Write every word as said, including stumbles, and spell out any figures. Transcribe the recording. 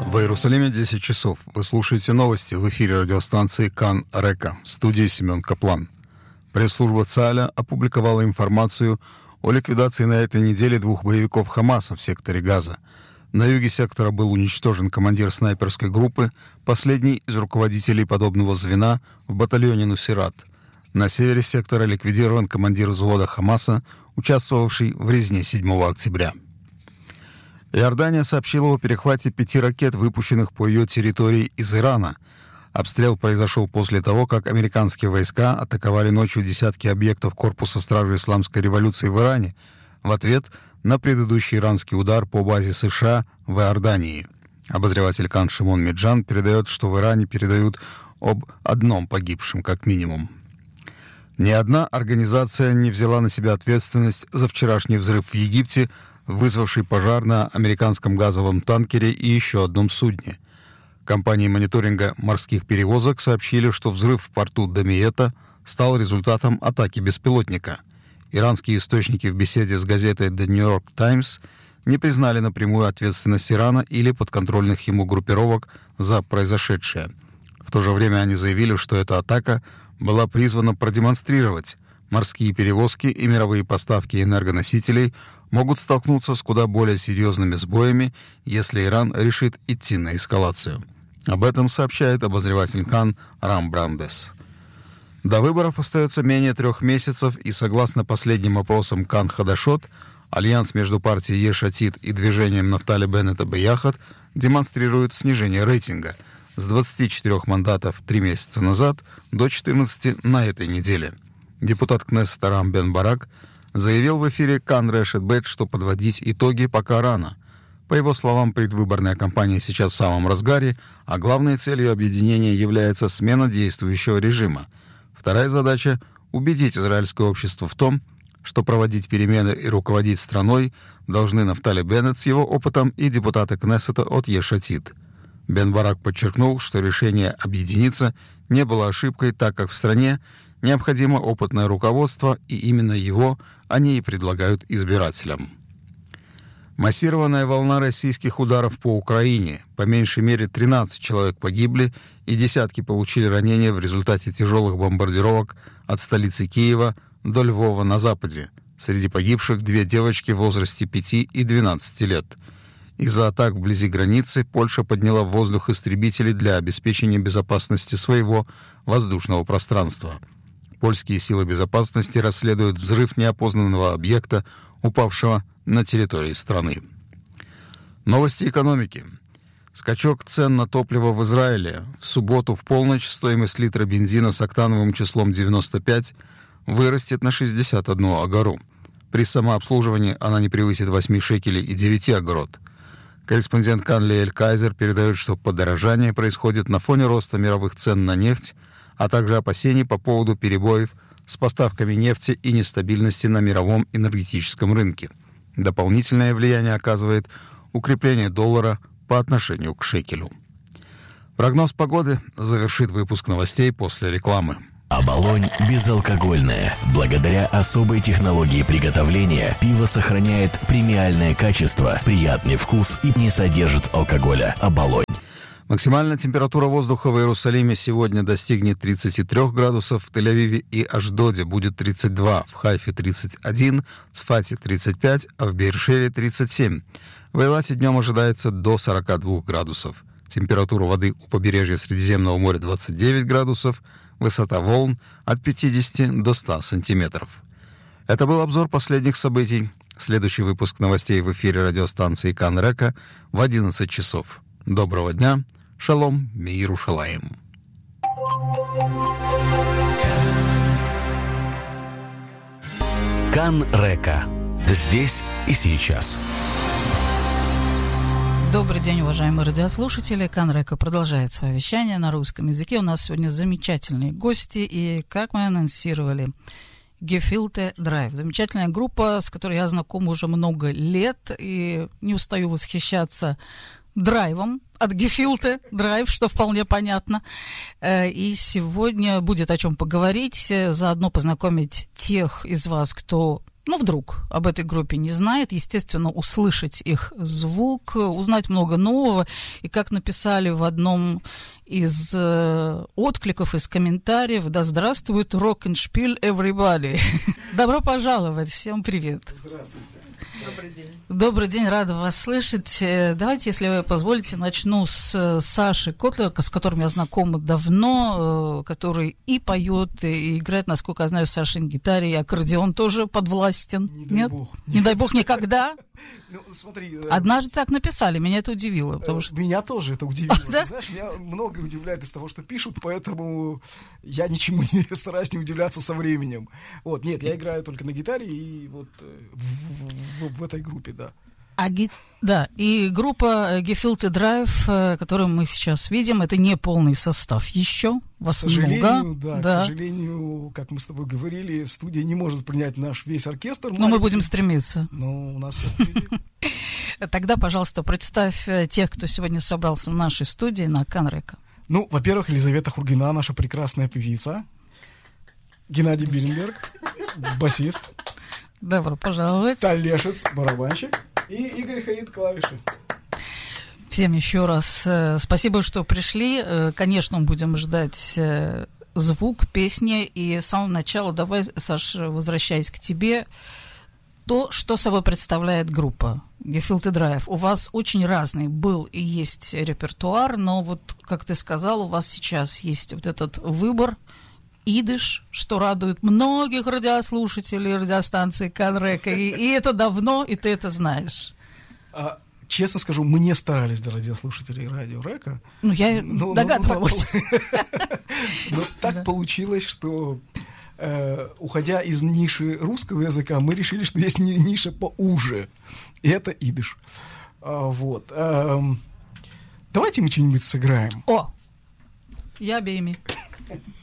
В Иерусалиме десять часов. Вы слушаете новости в эфире радиостанции Кан Река. В студии Семен Каплан. Пресс-служба ЦАЛЯ опубликовала информацию о ликвидации на этой неделе двух боевиков Хамаса в секторе Газа. На юге сектора был уничтожен командир снайперской группы, последний из руководителей подобного звена в батальоне Нусират. На севере сектора ликвидирован командир взвода Хамаса, участвовавший в резне седьмого октября. Иордания сообщила о перехвате пяти ракет, выпущенных по ее территории из Ирана. Обстрел произошел после того, как американские войска атаковали ночью десятки объектов корпуса стражи исламской революции в Иране в ответ на предыдущий иранский удар по базе США в Иордании. Обозреватель Кан Шимон Меджан передает, что в Иране передают об одном погибшем как минимум. Ни одна организация не взяла на себя ответственность за вчерашний взрыв в Египте, вызвавший пожар на американском газовом танкере и еще одном судне. Компании мониторинга морских перевозок сообщили, что взрыв в порту Дамиета стал результатом атаки беспилотника. Иранские источники в беседе с газетой The New York Times не признали напрямую ответственность Ирана или подконтрольных ему группировок за произошедшее. В то же время они заявили, что эта атака была призвана продемонстрировать: морские перевозки и мировые поставки энергоносителей могут столкнуться с куда более серьезными сбоями, если Иран решит идти на эскалацию. Об этом сообщает обозреватель Кан Рам Брандес. До выборов остается менее трех месяцев, и согласно последним опросам Кан Хадашот, альянс между партией Еш Атид и движением Нафтали Беннета Бияхат демонстрирует снижение рейтинга с двадцати четырёх мандатов три месяца назад до четырнадцати на этой неделе. Депутат Кнессета Рам Бен Барак заявил в эфире Кан Решет Бет, что подводить итоги пока рано. По его словам, предвыборная кампания сейчас в самом разгаре, а главной целью объединения является смена действующего режима. Вторая задача — убедить израильское общество в том, что проводить перемены и руководить страной должны Нафтали Беннет с его опытом и депутаты Кнессета от Еш Атид. Бен Барак подчеркнул, что решение объединиться не было ошибкой, так как в стране необходимо опытное руководство, и именно его они и предлагают избирателям. Массированная волна российских ударов по Украине. По меньшей мере тринадцать человек погибли и десятки получили ранения в результате тяжелых бомбардировок от столицы Киева до Львова на западе. Среди погибших две девочки в возрасте пяти и двенадцати лет. Из-за атак вблизи границы Польша подняла в воздух истребители для обеспечения безопасности своего воздушного пространства. Польские силы безопасности расследуют взрыв неопознанного объекта, упавшего на территории страны. Новости экономики. Скачок цен на топливо в Израиле. В субботу в полночь стоимость литра бензина с октановым числом девяносто пять вырастет на шестьдесят одну агару. При самообслуживании она не превысит восьми шекелей и девяти агорот. Корреспондент Кан Лиэль Кайзер передает, что подорожание происходит на фоне роста мировых цен на нефть, а также опасений по поводу перебоев с поставками нефти и нестабильности на мировом энергетическом рынке. Дополнительное влияние оказывает укрепление доллара по отношению к шекелю. Прогноз погоды завершит выпуск новостей после рекламы. Оболонь безалкогольное. Благодаря особой технологии приготовления пиво сохраняет премиальное качество, приятный вкус и не содержит алкоголя. Оболонь. Максимальная температура воздуха в Иерусалиме сегодня достигнет тридцати трёх градусов, в Тель-Авиве и Ашдоде будет тридцать два, в Хайфе тридцать один, в Цфате тридцать пять, а в Беэр-Шеве тридцать семь. В Эйлате днем ожидается до сорока двух градусов. Температура воды у побережья Средиземного моря двадцать девять градусов, высота волн от пятидесяти до ста сантиметров. Это был обзор последних событий. Следующий выпуск новостей в эфире радиостанции Кан Река в одиннадцать часов. Доброго дня. Шалом, Миерушалаим. Кан Река. Здесь и сейчас. Добрый день, уважаемые радиослушатели. Кан Река продолжает свое вещание на русском языке. У нас сегодня замечательные гости. И, как мы анонсировали, Gefilte Drive. Замечательная группа, с которой я знакома уже много лет. И не устаю восхищаться драйвом от Gefilte Drive, что вполне понятно. И сегодня будет о чем поговорить, заодно познакомить тех из вас, кто ну, вдруг об этой группе не знает, естественно, услышать их звук, узнать много нового. И как написали в одном из э, откликов, из комментариев, да здравствует рок-н-шпиль everybody. Добро пожаловать, всем привет. Здравствуйте. Добрый день. Добрый день, рада вас слышать. Давайте, если вы позволите, начну с Саши Котлер, с которым я знакома давно, который и поет, и играет, насколько я знаю, Саша на гитаре, и аккордеон тоже подвластен. Не дай Нет? бог. Не дай бог никогда. Ну, смотри. Однажды так написали, меня это удивило. Потому что... Меня тоже это удивило. Да? Ты знаешь, меня многое удивляет из того, что пишут, поэтому я ничему не стараюсь не удивляться со временем. Вот, нет, я играю только на гитаре и вот в, в, в этой группе, да. А, ги... Да, и группа Gefühlte Drive, которую мы сейчас видим, это не полный состав еще. Вас к сожалению, много. Да, да, к сожалению, как мы с тобой говорили, студия не может принять наш весь оркестр. Но мы будем стремиться. Но у нас все впереди. Тогда, пожалуйста, представь тех, кто сегодня собрался в нашей студии на Канрека. Ну, во-первых, Елизавета Хургина, наша прекрасная певица. Геннадий Беренберг, басист. Добро пожаловать. Талешец, барабанщик. И Игорь Хаид, клавиши. Всем еще раз э, спасибо, что пришли. Э, конечно, будем ждать э, звук, песни. И с самого начала давай, Саша, возвращаясь к тебе, то, что собой представляет группа Gefühlte Drive. У вас очень разный был и есть репертуар, но вот, как ты сказал, у вас сейчас есть вот этот выбор, идиш, что радует многих радиослушателей радиостанции Канрека. И, и это давно, и ты это знаешь. А, честно скажу, мы не старались для радиослушателей радио Река. Ну, я но, догадывалась. Но так получилось, что уходя из ниши русского языка, мы решили, что есть ниша поуже. И это идиш. Вот. Давайте мы что-нибудь сыграем. О! Я бейми.